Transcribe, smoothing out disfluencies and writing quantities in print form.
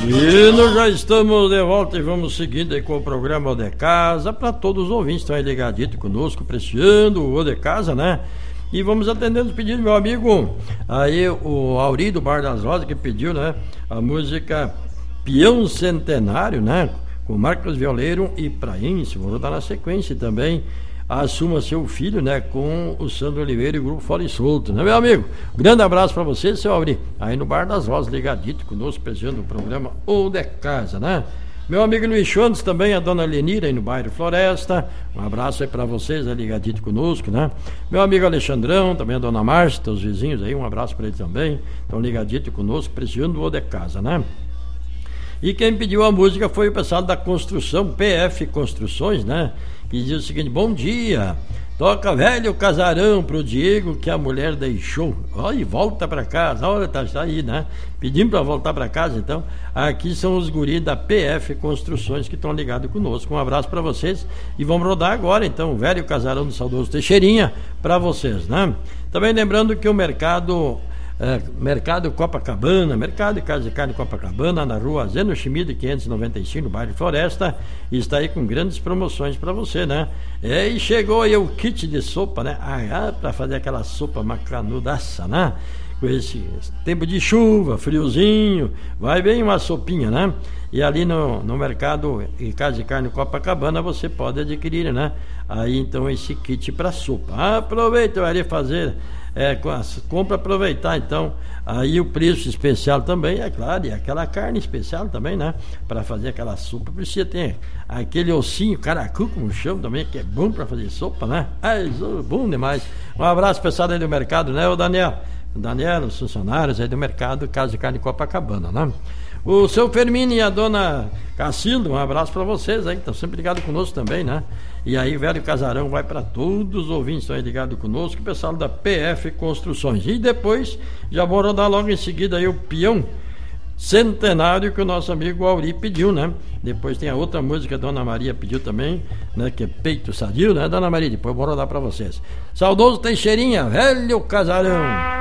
E nós já estamos de volta e vamos seguindo aí com o programa O de Casa, para todos os ouvintes que estão aí ligadito conosco, apreciando o O de Casa, né? E vamos atendendo os pedidos, meu amigo, aí o Auri do Bar das Rosas, que pediu, né, a música Peão Centenário, né, com Marcos Violeiro e Praense. Vou rodar na sequência também Assuma Seu Filho, né, com o Sandro Oliveira e o Grupo Fora e Solto, né, meu amigo? Grande abraço para você, seu Auri, aí no Bar das Rosas, ligadito conosco, prestigiando o programa O de Casa, né? Meu amigo Luiz Schwantes também, a dona Lenira aí no bairro Floresta, um abraço aí para vocês, ligadito conosco, né? Meu amigo Alexandrão, também a dona Márcia, os vizinhos aí, um abraço para ele também, estão ligadito conosco, prestigiando o O de Casa, né? E quem pediu a música foi o pessoal da construção, PF Construções, né? Que diz o seguinte: bom dia, toca Velho Casarão pro Diego que a mulher deixou. Olha, volta pra casa, olha, tá aí, né? Pedimos pra voltar pra casa, então. Aqui são os guris da PF Construções que estão ligados conosco. Um abraço pra vocês e vamos rodar agora, então, o Velho Casarão do Saudoso Teixeirinha pra vocês, né? Também lembrando que o Mercado Copacabana, Mercado de Casa de Carne Copacabana, na rua Zeno Schmid 595, no bairro Floresta, está aí com grandes promoções para você, né? E chegou aí o kit de sopa, né? Para fazer aquela sopa macanudaça, né? Com esse tempo de chuva, friozinho, vai bem uma sopinha, né? E ali no Mercado de Casa de Carne Copacabana você pode adquirir, né? Aí então esse kit para sopa. Aproveita, eu iria fazer compra, aproveitar então aí o preço especial também, é claro, e aquela carne especial também, né, para fazer aquela sopa. Precisa ter aquele ossinho caracu, como chama também, que é bom para fazer sopa, né? Bom demais. Um abraço pessoal aí do mercado, né, o Daniel, os funcionários aí do mercado Casa de Carne Copacabana, né? O seu Fermino e a dona Cacilda, um abraço para vocês aí, que estão sempre ligados conosco também, né? E aí, Velho Casarão vai para todos os ouvintes que estão aí ligados conosco, o pessoal da PF Construções. E depois, já vou rodar logo em seguida aí o Peão Centenário que o nosso amigo Auri pediu, né? Depois tem a outra música que a Dona Maria pediu também, né? Que é Peito Sadio, né, Dona Maria? Depois eu vou rodar para vocês. Saudoso Teixeirinha, Velho Casarão.